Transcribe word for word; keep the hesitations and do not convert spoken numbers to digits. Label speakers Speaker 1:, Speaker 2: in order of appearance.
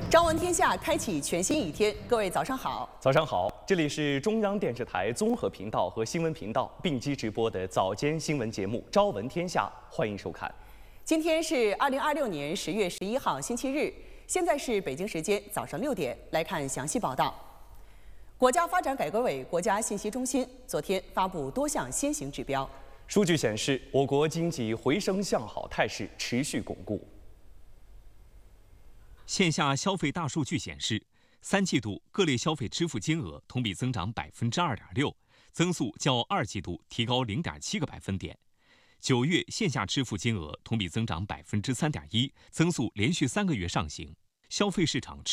Speaker 1: 朝闻天下开启全新一天，各位早上好。
Speaker 2: 早上好，这里是中央电视台综合频道和新闻频道并机直播的早间新闻节目《朝闻天下》，欢迎收看。
Speaker 1: 今天是二零二六年十月十一号，星期日，现在是北京时间早上六点，来看详细报道。国家发展改革委国家信息中心昨天发布多项先行指标，
Speaker 2: 数据显示，我国经济回升向好态势持续巩固。
Speaker 3: 线下消费大数据显示，三季度各类消费支付金额同比增长百分之二点六，增速较二季度提高零点七个百分点。九月线下支付金额同比增长百分之三点一，增速连续三个月上行，消费市场持